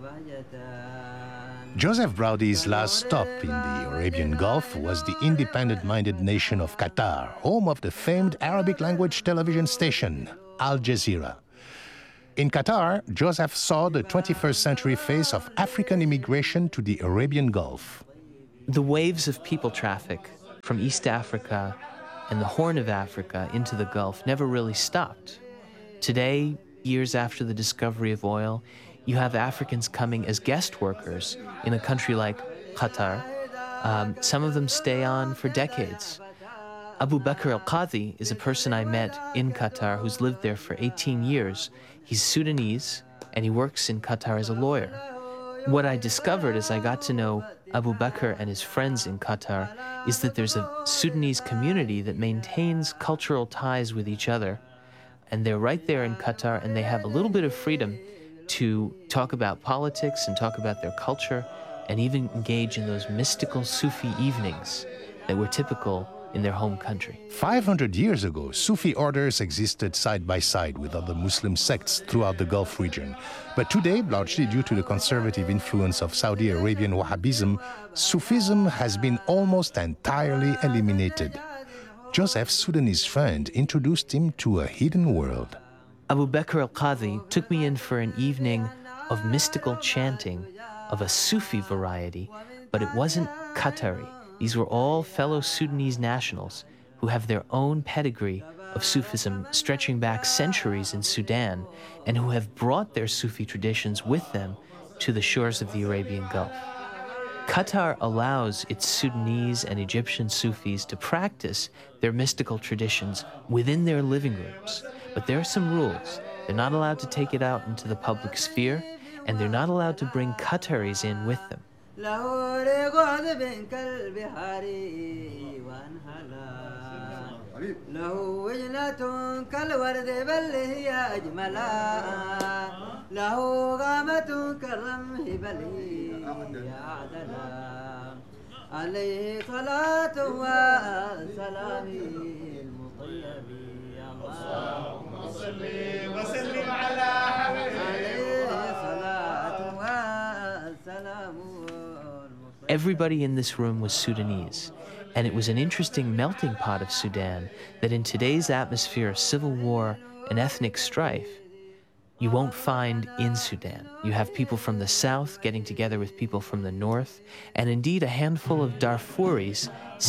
Joseph Braudy's last stop in the Arabian Gulf was the independent-minded nation of Qatar, home of the famed Arabic-language television station, Al Jazeera. In Qatar, Joseph saw the 21st century face of African immigration to the Arabian Gulf. The waves of people traffic from East Africa and the Horn of Africa into the Gulf never really stopped. Today, years after the discovery of oil, you have Africans coming as guest workers in a country like Qatar. Some of them stay on for decades. Abu Bakr al-Qadhi is a person I met in Qatar who's lived there for 18 years. He's Sudanese, and he works in Qatar as a lawyer. What I discovered as I got to know Abu Bakr and his friends in Qatar is that there's a Sudanese community that maintains cultural ties with each other, and they're right there in Qatar, and they have a little bit of freedom to talk about politics and talk about their culture and even engage in those mystical Sufi evenings that were typical in their home country. 500 years ago, Sufi orders existed side by side with other Muslim sects throughout the Gulf region. But today, largely due to the conservative influence of Saudi Arabian Wahhabism, Sufism has been almost entirely eliminated. Joseph's Sudanese friend introduced him to a hidden world. Abu Bakr al-Qadhi took me in for an evening of mystical chanting of a Sufi variety, but it wasn't Qatari. These were all fellow Sudanese nationals who have their own pedigree of Sufism stretching back centuries in Sudan and who have brought their Sufi traditions with them to the shores of the Arabian Gulf. Qatar allows its Sudanese and Egyptian Sufis to practice their mystical traditions within their living rooms. But there are some rules. They're not allowed to take it out into the public sphere, and they're not allowed to bring Qataris in with them. Everybody in this room was Sudanese, and it was an interesting melting pot of Sudan that in today's atmosphere of civil war and ethnic strife, you won't find in Sudan. You have people from the south getting together with people from the north, and indeed a handful of Darfuris